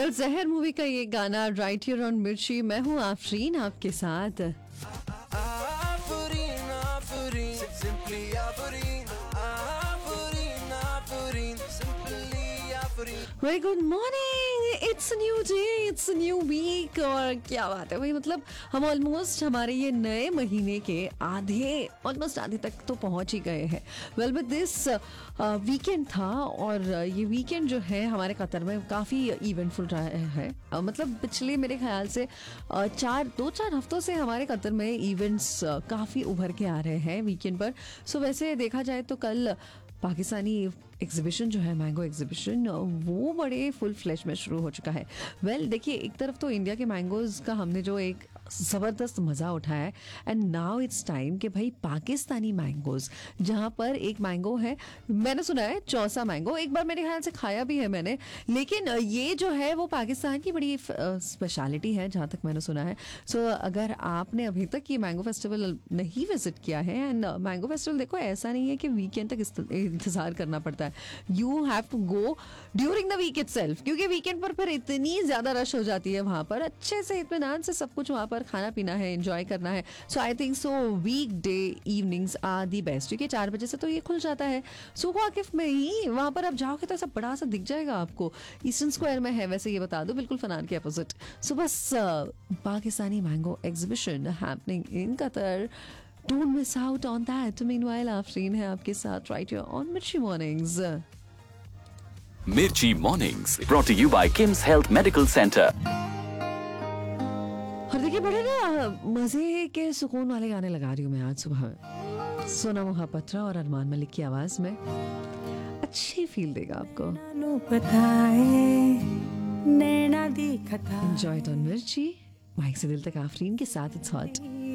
Well जहर movie का ये गाना राइट हियर ऑन मिर्ची, मैं हूँ आफरीन आपके साथ। Very good morning, it's new day, it's new week. और क्या बात है भाई, मतलब हम ऑलमोस्ट हमारे ये नए महीने के ऑलमोस्ट आधे तक तो पहुंच ही गए हैं। वेल विद दिस वीकेंड था और ये वीकेंड जो है हमारे कतर में काफ़ी इवेंटफुल रहा है। मतलब पिछले मेरे ख्याल से 2-4 हफ्तों से हमारे कतर में इवेंट्स काफ़ी उभर के आ रहे हैं वीकेंड पर। सो वैसे देखा जाए तो कल पाकिस्तानी एग्जीबिशन जो है, मैंगो एग्जीबिशन, वो बड़े फुल फ्लैश में शुरू हो चुका है। देखिए, एक तरफ तो इंडिया के मैंगोज़ का हमने जो एक ज़बरदस्त मज़ा उठाया है, एंड नाउ इट्स टाइम कि भाई पाकिस्तानी मैंगोज़, जहाँ पर एक मैंगो है, मैंने सुना है चौसा मैंगो, एक बार मेरे ख्याल से खाया भी है मैंने, लेकिन ये जो है वो पाकिस्तान की बड़ी स्पेशलिटी है जहाँ तक मैंने सुना है। सो अगर आपने अभी तक ये मैंगो फेस्टिवल नहीं विजिट किया है, एंड मैंगो फेस्टिवल देखो ऐसा नहीं है कि वीकेंड तक इंतज़ार करना पड़ता है, you have to go during the week itself, क्योंकि वीकेंड पर फिर इतनी ज़्यादा रश हो जाती है वहाँ पर, अच्छे से इत्मीनान से सब कुछ वहाँ पर खाना पीना है, एंजॉय करना है। सो I think so weak day evenings are the best, क्योंकि 4 बजे से तो ये खुल जाता है। सो वाकिफ में ही वहाँ पर आप जाओगे तो ऐसा बड़ा सा दिख जाएगा आपको, ईस्टर्न स्क्वायर में है वैसे, ये बता दो, बिल्कुल फनान के अपोजिट। सो बस Pakistani mango exhibition happening in Qatar, don't miss out on that. Meanwhile, Afreen है आपके साथ right here on Mirchi Mornings. Mirchi Mornings brought to you by Kim's Health Medical Center. और देखिए, बड़े ना मजे के सुकून वाले गाने लगा रही हूँ मैं आज सुबह। सोना मोहब्बत्रा और अरमान मलिक की आवाज में, अच्छी फील देगा आपको। Enjoy it on Mirchi, mic से दिल तक आफरीन के साथ, इट्स हॉट।